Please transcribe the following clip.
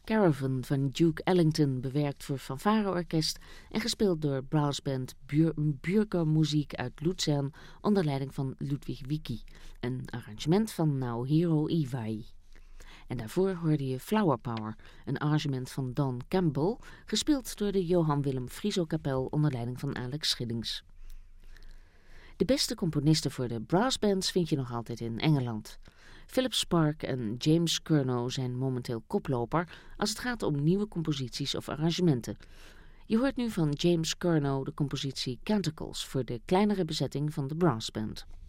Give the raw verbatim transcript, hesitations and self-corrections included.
Caravan van Duke Ellington, bewerkt voor fanfareorkest en gespeeld door brassband Bur- Bürgermusik uit Luzern onder leiding van Ludwig Wicki, een arrangement van Naohiro Iwai. En daarvoor hoorde je Flower Power, een arrangement van Don Campbell, gespeeld door de Johan Willem Frieso Kapel onder leiding van Alex Schillings. De beste componisten voor de brassbands vind je nog altijd in Engeland. Philip Spark en James Curnow zijn momenteel koploper als het gaat om nieuwe composities of arrangementen. Je hoort nu van James Curnow de compositie Canticles voor de kleinere bezetting van de brassband.